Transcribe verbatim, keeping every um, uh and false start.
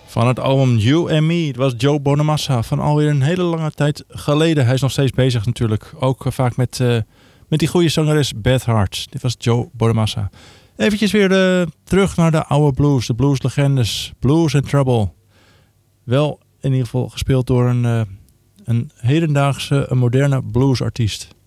Van het album You and Me. Het was Joe Bonamassa van alweer een hele lange tijd geleden. Hij is nog steeds bezig natuurlijk. Ook uh, vaak met, uh, met die goede zangeres Beth Hart. Dit was Joe Bonamassa. Eventjes weer uh, terug naar de oude blues. De blueslegendes. Blues and Trouble. Wel in ieder geval gespeeld door een, uh, een hedendaagse, een moderne bluesartiest.